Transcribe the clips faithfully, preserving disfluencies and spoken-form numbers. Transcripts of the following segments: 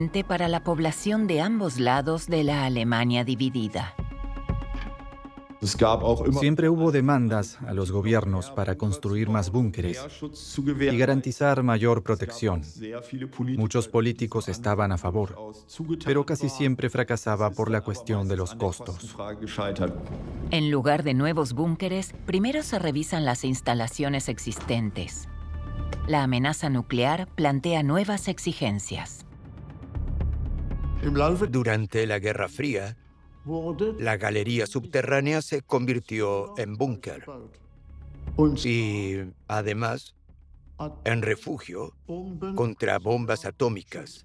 para la población de ambos lados de la Alemania dividida. Siempre hubo demandas a los gobiernos para construir más búnkeres y garantizar mayor protección. Muchos políticos estaban a favor, pero casi siempre fracasaba por la cuestión de los costos. En lugar de nuevos búnkeres, primero se revisan las instalaciones existentes. La amenaza nuclear plantea nuevas exigencias. Durante la Guerra Fría, la galería subterránea se convirtió en búnker y, además, en refugio contra bombas atómicas.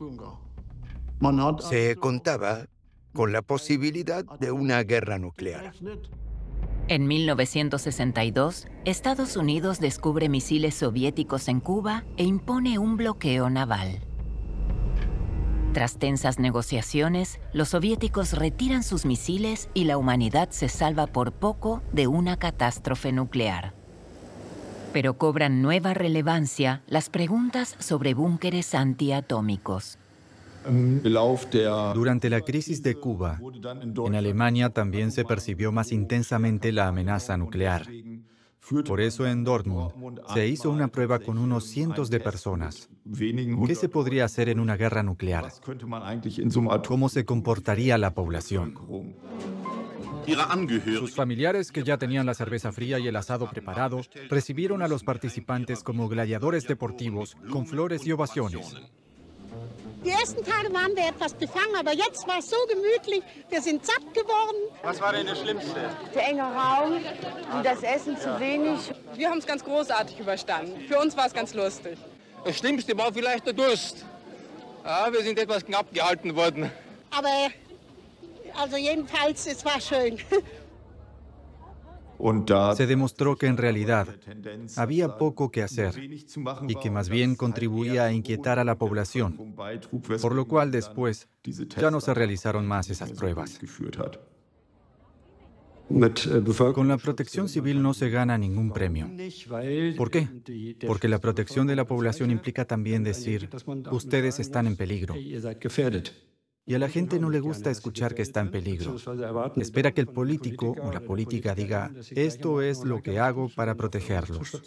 Se contaba con la posibilidad de una guerra nuclear. En mil novecientos sesenta y dos, Estados Unidos descubre misiles soviéticos en Cuba e impone un bloqueo naval. Tras tensas negociaciones, los soviéticos retiran sus misiles y la humanidad se salva por poco de una catástrofe nuclear. Pero cobran nueva relevancia las preguntas sobre búnkeres antiatómicos. Durante la crisis de Cuba, en Alemania también se percibió más intensamente la amenaza nuclear. Por eso en Dortmund se hizo una prueba con unos cientos de personas. ¿Qué se podría hacer en una guerra nuclear? ¿Cómo se comportaría la población? Sus familiares, que ya tenían la cerveza fría y el asado preparado, recibieron a los participantes como gladiadores deportivos con flores y ovaciones. Die ersten Tage waren wir etwas befangen, aber jetzt war es so gemütlich. Wir sind satt geworden. Was war denn das Schlimmste? Der enge Raum und das Essen zu wenig. Wir haben es ganz großartig überstanden. Für uns war es ganz lustig. Das Schlimmste war vielleicht der Durst. Ja, wir sind etwas knapp gehalten worden. Aber also jedenfalls, es war schön. Se demostró que en realidad había poco que hacer y que más bien contribuía a inquietar a la población, por lo cual después ya no se realizaron más esas pruebas. Con la protección civil no se gana ningún premio. ¿Por qué? Porque la protección de la población implica también decir, ustedes están en peligro. Y a la gente no le gusta escuchar que está en peligro. Espera que el político o la política diga, esto es lo que hago para protegerlos.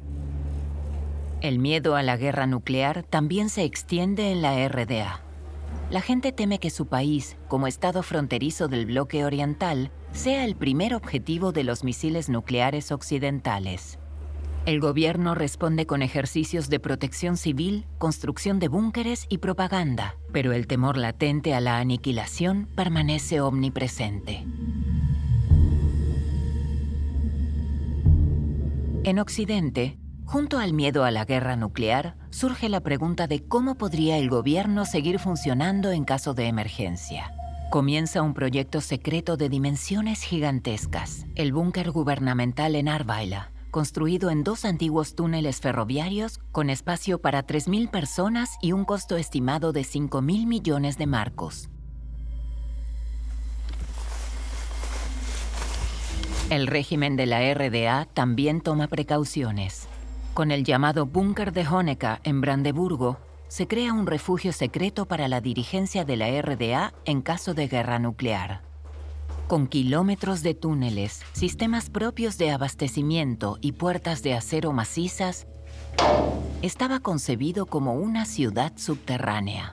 El miedo a la guerra nuclear también se extiende en la R D A. La gente teme que su país, como estado fronterizo del bloque oriental, sea el primer objetivo de los misiles nucleares occidentales. El gobierno responde con ejercicios de protección civil, construcción de búnkeres y propaganda, pero el temor latente a la aniquilación permanece omnipresente. En Occidente, junto al miedo a la guerra nuclear, surge la pregunta de cómo podría el gobierno seguir funcionando en caso de emergencia. Comienza un proyecto secreto de dimensiones gigantescas, el búnker gubernamental en Arweiler, construido en dos antiguos túneles ferroviarios con espacio para tres mil personas y un costo estimado de cinco mil millones de marcos. El régimen de la R D A también toma precauciones. Con el llamado Búnker de Honecker en Brandeburgo, se crea un refugio secreto para la dirigencia de la R D A en caso de guerra nuclear. Con kilómetros de túneles, sistemas propios de abastecimiento y puertas de acero macizas, estaba concebido como una ciudad subterránea.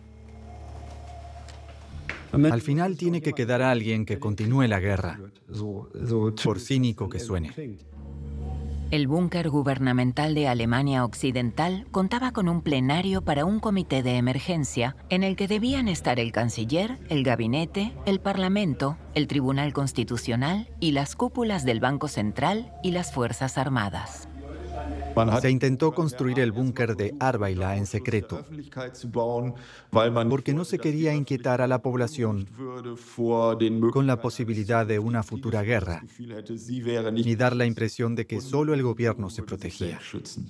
Al final tiene que quedar alguien que continúe la guerra, por cínico que suene. El búnker gubernamental de Alemania Occidental contaba con un plenario para un comité de emergencia en el que debían estar el canciller, el gabinete, el parlamento, el tribunal constitucional y las cúpulas del Banco Central y las Fuerzas Armadas. Se intentó construir el búnker de Arweiler en secreto, porque no se quería inquietar a la población con la posibilidad de una futura guerra, ni dar la impresión de que solo el gobierno se protegía.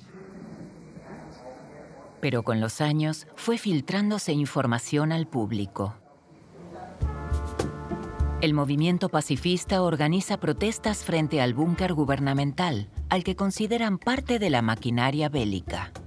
Pero con los años fue filtrándose información al público. El movimiento pacifista organiza protestas frente al búnker gubernamental, al que consideran parte de la maquinaria bélica.